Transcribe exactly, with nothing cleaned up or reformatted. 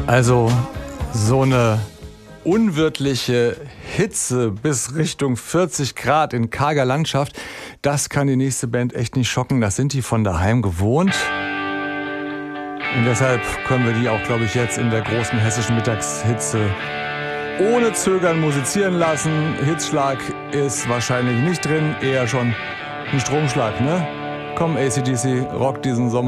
Also so eine unwirtliche Hitze bis Richtung vierzig Grad in karger Landschaft, das kann die nächste Band echt nicht schocken. Das sind die von daheim gewohnt. Und deshalb können wir die auch, glaube ich, jetzt in der großen hessischen Mittagshitze ohne Zögern musizieren lassen. Hitzschlag ist wahrscheinlich nicht drin, eher schon ein Stromschlag, ne? Komm, A C D C, rock diesen Sommer.